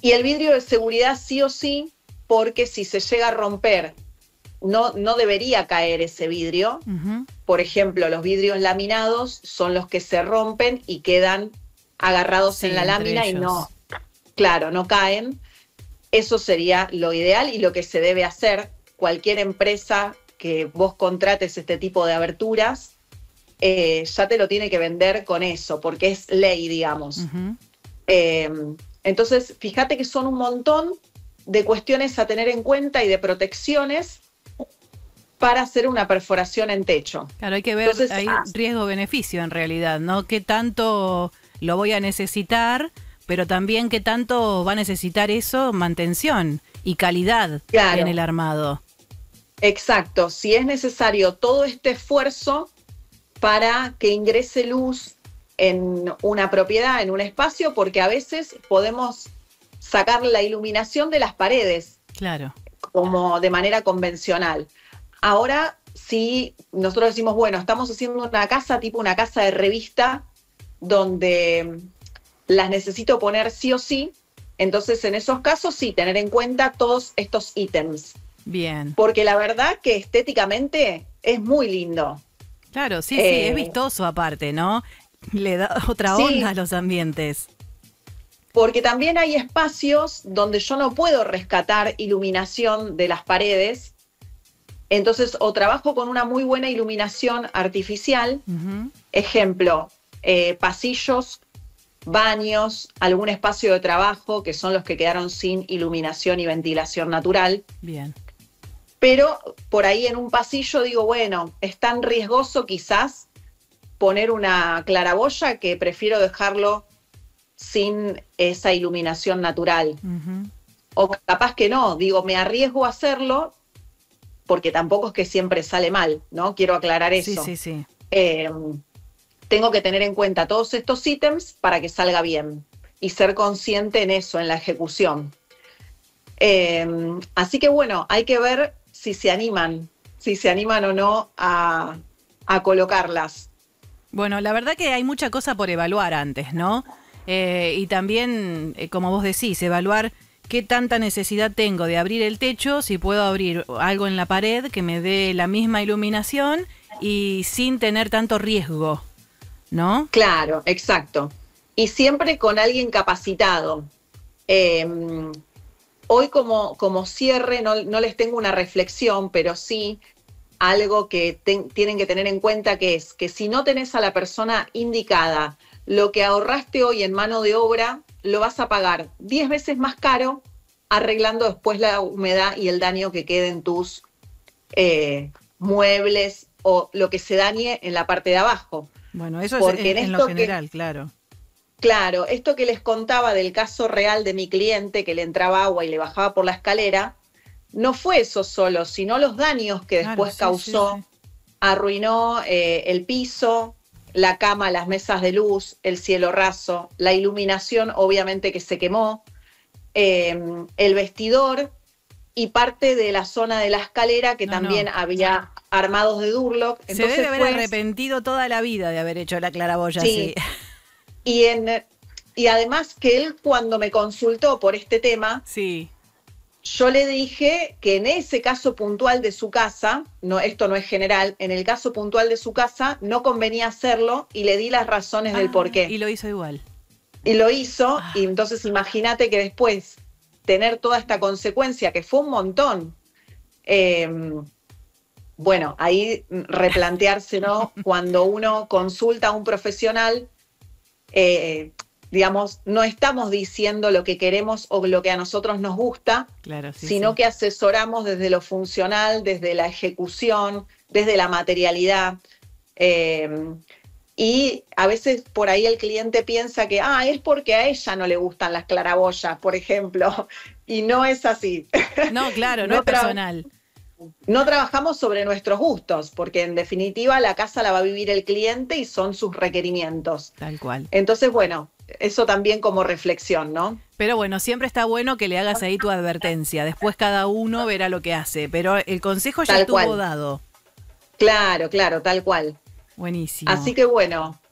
Y el vidrio de seguridad sí o sí, porque si se llega a romper, no debería caer ese vidrio. Por ejemplo, los vidrios laminados son los que se rompen y quedan agarrados en la lámina y no, claro, no caen. Eso sería lo ideal y lo que se debe hacer. Cualquier empresa que vos contrates este tipo de aberturas, ya te lo tiene que vender con eso, porque es ley, digamos. Entonces, fíjate que son un montón de cuestiones a tener en cuenta y de protecciones para hacer una perforación en techo. Claro, hay que ver, entonces, hay riesgo-beneficio en realidad, ¿no? ¿Qué tanto lo voy a necesitar, pero también qué tanto va a necesitar eso mantención y calidad en el armado? Exacto, si es necesario todo este esfuerzo para que ingrese luz en una propiedad, en un espacio, porque a veces podemos sacar la iluminación de las paredes, claro, como de manera convencional. Ahora, si nosotros decimos, bueno, estamos haciendo una casa, tipo una casa de revista, donde las necesito poner sí o sí, entonces en esos casos sí, tener en cuenta todos estos ítems. Bien. Porque la verdad que estéticamente es muy lindo. Claro, sí, es vistoso aparte, ¿no? Le da otra onda a los ambientes. Porque también hay espacios donde yo no puedo rescatar iluminación de las paredes. Entonces, o trabajo con una muy buena iluminación artificial, ejemplo, pasillos, baños, algún espacio de trabajo, que son los que quedaron sin iluminación y ventilación natural. Bien. Pero por ahí en un pasillo digo, bueno, es tan riesgoso quizás poner una claraboya que prefiero dejarlo sin esa iluminación natural. O capaz que no, digo, me arriesgo a hacerlo, porque tampoco es que siempre sale mal, ¿no? Quiero aclarar eso. Sí. Tengo que tener en cuenta todos estos ítems para que salga bien y ser consciente en eso, en la ejecución. Así que bueno, hay que ver si se animan o no a colocarlas. Bueno, la verdad que hay mucha cosa por evaluar antes, ¿no? Y también, como vos decís, evaluar qué tanta necesidad tengo de abrir el techo, si puedo abrir algo en la pared que me dé la misma iluminación y sin tener tanto riesgo, ¿no? Claro, exacto. Y siempre con alguien capacitado. Hoy como cierre no les tengo una reflexión, pero sí algo que tienen que tener en cuenta, que es que si no tenés a la persona indicada, lo que ahorraste hoy en mano de obra lo vas a pagar 10 veces más caro arreglando después la humedad y el daño que quede en tus muebles o lo que se dañe en la parte de abajo. Bueno, eso es en lo general, claro. Claro, esto que les contaba del caso real de mi cliente que le entraba agua y le bajaba por la escalera, no fue eso solo, sino los daños que después causó. Arruinó el piso, la cama, las mesas de luz, el cielo raso, la iluminación obviamente que se quemó, el vestidor y parte de la zona de la escalera que también había armados de Durlock. Entonces, se debe haber arrepentido toda la vida de haber hecho la claraboya así. Y además que él cuando me consultó por este tema, yo le dije que en ese caso puntual de su casa, esto no es general, en el caso puntual de su casa no convenía hacerlo y le di las razones del por qué. Y lo hizo igual. Y lo hizo, y entonces imagínate que después tener toda esta consecuencia, que fue un montón, bueno, ahí replanteárselo cuando uno consulta a un profesional, digamos, no estamos diciendo lo que queremos o lo que a nosotros nos gusta, sino que asesoramos desde lo funcional, desde la ejecución, desde la materialidad. Y a veces por ahí el cliente piensa que es porque a ella no le gustan las claraboyas, por ejemplo, y no es así. No, claro, no es personal. No trabajamos sobre nuestros gustos, porque en definitiva la casa la va a vivir el cliente y son sus requerimientos. Tal cual. Entonces, bueno, eso también como reflexión, ¿no? Pero bueno, siempre está bueno que le hagas ahí tu advertencia. Después cada uno verá lo que hace, pero el consejo ya estuvo dado. Claro, tal cual. Buenísimo. Así que bueno,